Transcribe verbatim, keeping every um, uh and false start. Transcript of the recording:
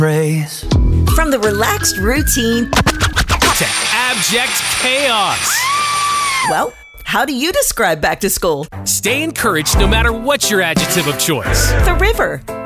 Praise. From the relaxed routine to abject chaos. Well, how do you describe back to school? Stay encouraged no matter what your adjective of choice. The river.